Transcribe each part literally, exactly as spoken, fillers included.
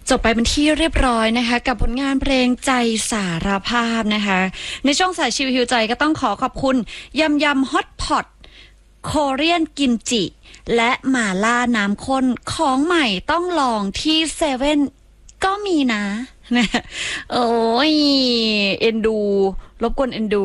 จบไปเป็นที่เรียบร้อยนะคะกับผลงานเพลงใจสารภาพนะคะในช่วงสายชิวฮิวใจก็ต้องขอขอบคุณยำยำฮอตพอตโคเรียนกิมจิและหม่าล่าน้ำข้นของใหม่ต้องลองที่เซเว่นก็มีนะนะโอ้ยเอ็นดูรบกวนเอ็นดู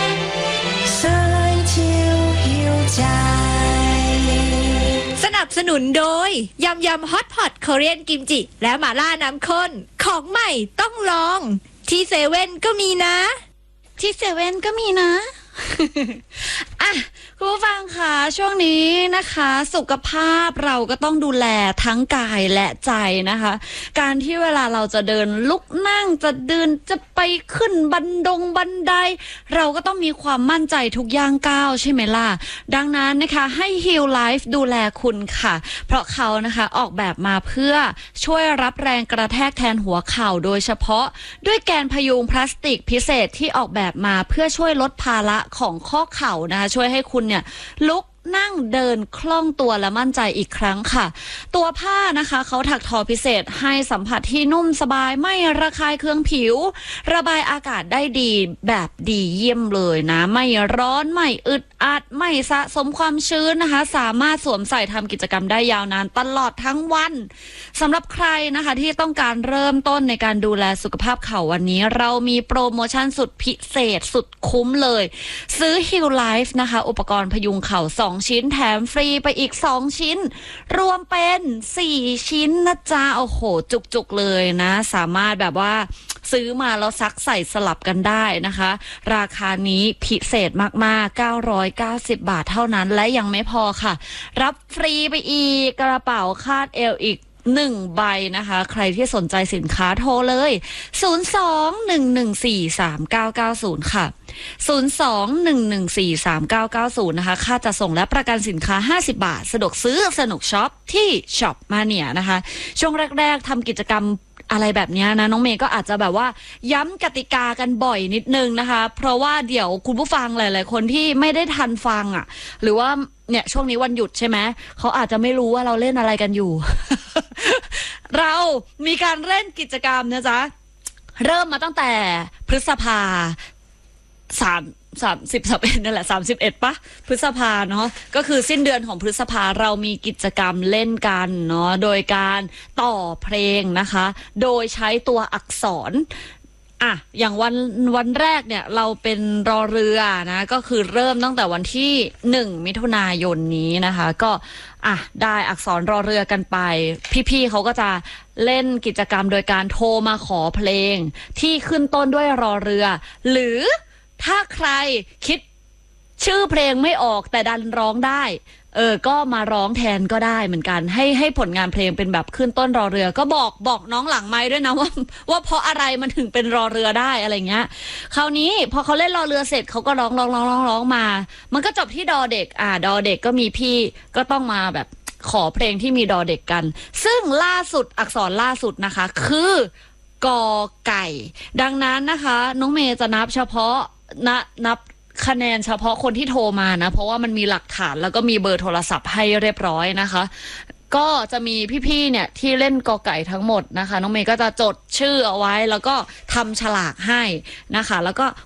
สนับสนุนโดยยำยำฮอตพอตโคเรียนกิมจิและหม่าล่าน้ำข้นของใหม่ต้องลองที่เซเว่นก็มีนะที่เซเว่นก็มีนะ อ่ะคุณผู้ฟังคะช่วงนี้นะคะสุขภาพเราก็ต้องดูแลทั้งกายและใจนะคะการที่เวลาเราจะเดินลุกนั่งจะเดินจะไปขึ้นบันดงบันไดเราก็ต้องมีความมั่นใจทุกย่างก้าวใช่ไหมล่ะดังนั้นนะคะให้ Heal Life ดูแลคุณค่ะเพราะเขานะคะออกแบบมาเพื่อช่วยรับแรงกระแทกแทนหัวเข่าโดยเฉพาะด้วยแกนพยุงพลาสติกพิเศษที่ออกแบบมาเพื่อช่วยลดภาระของข้อเข่านะคะช่วยให้คุณเนี่ยลุกนั่งเดินคล่องตัวและมั่นใจอีกครั้งค่ะตัวผ้านะคะเขาถักทอพิเศษให้สัมผัสที่นุ่มสบายไม่ระคายเคืองผิวระบายอากาศได้ดีแบบดีเยี่ยมเลยนะไม่ร้อนไม่อึดอัดไม่สะสมความชื้นนะคะสามารถสวมใส่ทำกิจกรรมได้ยาวนานตลอดทั้งวันสำหรับใครนะคะที่ต้องการเริ่มต้นในการดูแลสุขภาพเข่าวันนี้เรามีโปรโมชั่นสุดพิเศษสุดคุ้มเลยซื้อ Heal Life นะคะอุปกรณ์พยุงเข่าสองชิ้นแถมฟรีไปอีกสองชิ้นรวมเป็นสี่ชิ้นนะจ๊ะโอ้โหจุกๆเลยนะสามารถแบบว่าซื้อมาแล้วซักใส่สลับกันได้นะคะราคานี้พิเศษมากๆเก้าร้อยเก้าสิบบาทเท่านั้นและยังไม่พอค่ะรับฟรีไปอีกกระเป๋าคาดเอวอีกหนึ่งใบนะคะใครที่สนใจสินค้าโทรเลยศูนย์ สอง หนึ่ง หนึ่ง สี่ สาม เก้า เก้า ศูนย์ค่ะศูนย์ สอง หนึ่ง หนึ่ง สี่ สาม เก้า เก้า ศูนย์นะคะค่าจัดส่งและประกันสินค้าห้าสิบบาทสะดวกซื้อสนุกช็อปที่ช็อปมาเนี่ยนะคะช่วงแรกๆทำกิจกรรมอะไรแบบนี้นะน้องเมย์ก็อาจจะแบบว่าย้ำกติกากันบ่อยนิดนึงนะคะเพราะว่าเดี๋ยวคุณผู้ฟังหลายๆคนที่ไม่ได้ทันฟังอ่ะหรือว่าเนี่ยช่วงนี้วันหยุดใช่ไหมเขาอาจจะไม่รู้ว่าเราเล่นอะไรกันอยู่ เรามีการเล่นกิจกรรมนะจ๊ะเริ่มมาตั้งแต่พฤษภาสามสามสิบสามเอ็ดนั่นแหละสามสิบเอ็ดปะพฤษภาเนาะก็คือสิ้นเดือนของพฤษภาเรามีกิจกรรมเล่นกันเนาะโดยการต่อเพลงนะคะโดยใช้ตัวอักษรอ่ะอย่างวันวันแรกเนี่ยเราเป็นรอเรือนะก็คือเริ่มตั้งแต่วันที่หนึ่งมิถุนายนนี้นะคะก็อ่ะได้อักษรรอเรือกันไปพี่ๆเขาก็จะเล่นกิจกรรมโดยการโทรมาขอเพลงที่ขึ้นต้นด้วยรอเรือหรือถ้าใครคิดชื่อเพลงไม่ออกแต่ดันร้องได้เออก็มาร้องแทนก็ได้เหมือนกันให้ให้ผลงานเพลงเป็นแบบขึ้นต้นรอเรือก็บอกบอกน้องหลังไมค์ด้วยนะว่าว่าเพราะอะไรมันถึงเป็นรอเรือได้อะไรเงี้ยคราวนี้พอเขาเล่นรอเรือเสร็จเขาก็ร้องร้องร้องร้องร้องมามันก็จบที่ดอเด็กอ่าดอเด็กก็มีพี่ก็ต้องมาแบบขอเพลงที่มีดอเด็กกันซึ่งล่าสุดอักษรล่าสุดนะคะคือกอไก่ดังนั้นนะคะน้องเมย์จะนับเฉพาะนะนับคะแนนเฉพาะคนที่โทรมานะเพราะว่ามันมีหลักฐานแล้วก็มีเบอร์โทรศัพท์ให้เรียบร้อยนะคะก็จะมีพี่ๆเนี่ยที่เล่นกอไก่ทั้งหมดนะคะน้องเมย์ก็จะจดชื่อเอาไว้แล้วก็ทำฉลากให้นะคะแล้วก็